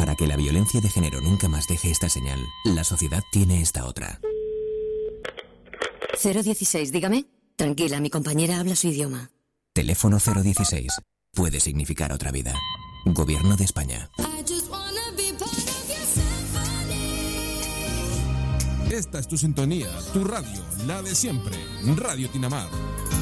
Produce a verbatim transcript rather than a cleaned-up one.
Para que la violencia de género nunca más deje esta señal, la sociedad tiene esta otra. cero dieciséis, dígame. Tranquila, mi compañera habla su idioma. Teléfono cero dieciséis. Puede significar otra vida. Gobierno de España. Esta es tu sintonía, tu radio, la de siempre. Radio Tinamar.